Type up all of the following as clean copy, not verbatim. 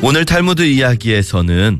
오늘 탈무드 이야기에서는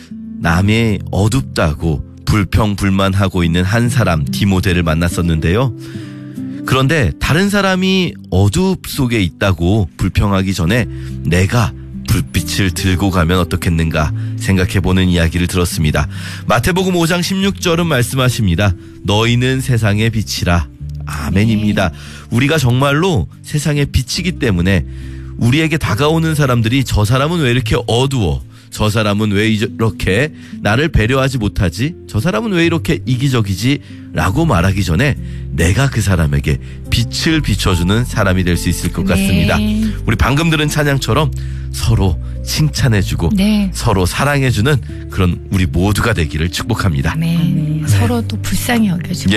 남이 어둡다고 불평불만하고 있는 한 사람 디모데를 만났었는데요. 그런데 다른 사람이 어둠 속에 있다고 불평하기 전에 내가 불빛을 들고 가면 어떻겠는가 생각해보는 이야기를 들었습니다. 마태복음 5장 16절은 말씀하십니다. 너희는 세상의 빛이라. 아멘입니다. 우리가 정말로 세상의 빛이기 때문에 우리에게 다가오는 사람들이 저 사람은 왜 이렇게 어두워? 저 사람은 왜 이렇게 나를 배려하지 못하지? 저 사람은 왜 이렇게 이기적이지? 라고 말하기 전에 내가 그 사람에게 빛을 비춰주는 사람이 될 수 있을 것 같습니다. 우리 방금 들은 찬양처럼 서로 칭찬해주고 서로 사랑해주는 그런 우리 모두가 되기를 축복합니다. 서로 또 불쌍히 여겨주고.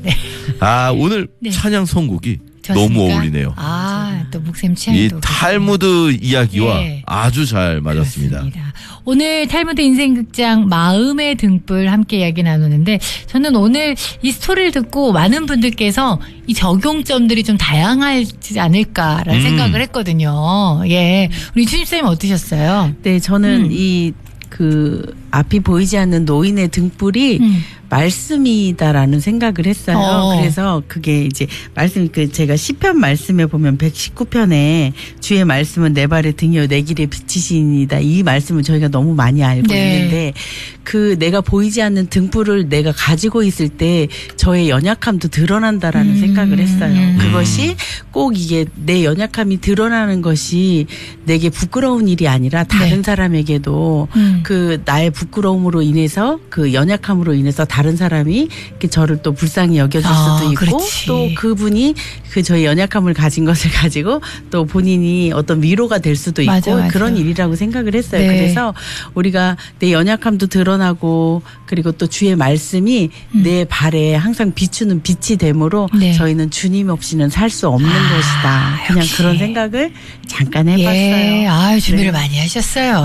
오늘 찬양 선곡이 너무 어울리네요. 또 목샘 취향도. 이 탈무드 이야기와 아주 잘 맞았습니다. 그렇습니다. 오늘 탈무드 인생극장 마음의 등불 함께 이야기 나누는데 저는 오늘 이 스토리를 듣고 많은 분들께서 이 적용점들이 좀 다양하지 않을까라는 생각을 했거든요. 우리 주집사님 어떠셨어요? 네, 저는 앞이 보이지 않는 노인의 등불이 말씀이다라는 생각을 했어요. 그래서 그게 이제 제가 시편 말씀에 보면 119편에 주의 말씀은 내 발의 등이요 내 길의 빛이시니이다. 이 말씀을 저희가 너무 많이 알고 있는데 내가 보이지 않는 등불을 내가 가지고 있을 때 저의 연약함도 드러난다라는 생각을 했어요. 그것이 꼭 이게 내 연약함이 드러나는 것이 내게 부끄러운 일이 아니라 다른 사람에게도 그 나의 부끄러움으로 인해서 그 연약함으로 인해서 다른 사람이 저를 또 불쌍히 여겨줄 수도 있고 또 그분이 저의 연약함을 가진 것을 가지고 또 본인이 어떤 위로가 될 수도 있고 맞아. 그런 일이라고 생각을 했어요. 그래서 우리가 내 연약함도 드러나고 그리고 또 주의 말씀이 내 발에 항상 비추는 빛이 되므로 저희는 주님 없이는 살 수 없는 것이다. 그냥 역시. 그런 생각을 잠깐 해봤어요. 준비를 많이 하셨어요.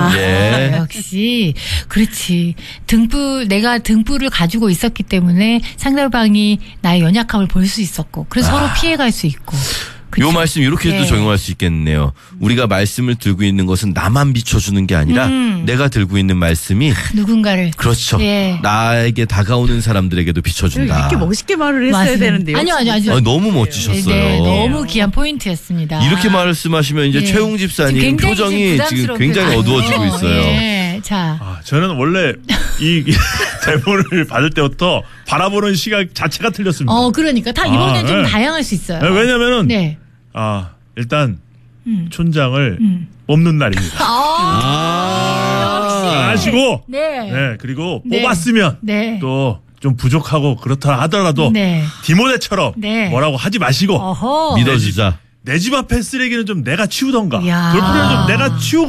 역시 그렇지. 내가 등불을 가지고 있었기 때문에 상대방이 나의 연약함을 볼 수 있었고 그래서 서로 피해갈 수 있고. 요 말씀 이렇게도 적용할 수 있겠네요. 우리가 말씀을 들고 있는 것은 나만 비춰주는 게 아니라 내가 들고 있는 말씀이 누군가를 그렇죠. 나에게 다가오는 사람들에게도 비춰준다. 이렇게 멋있게 말을 했어야 되는데요. 아니요. 너무 멋지셨어요. 너무 귀한 포인트였습니다. 이렇게 말씀하시면 이제 최웅 집사님 표정이 지금 굉장히 어두워지고 있어요. 저는 원래 이 대본을 받을 때부터 바라보는 시각 자체가 틀렸습니다. 그러니까 이번엔 좀 다양할 수 있어요. 왜냐면은 일단 촌장을 뽑는 날입니다. 아시고 그리고 뽑았으면 또 좀 부족하고 그렇다 하더라도 디모데처럼 뭐라고 하지 마시고 믿어주자. 내 집 앞에 쓰레기는 좀 내가 치우던가 돌풀이는 좀 내가 치우고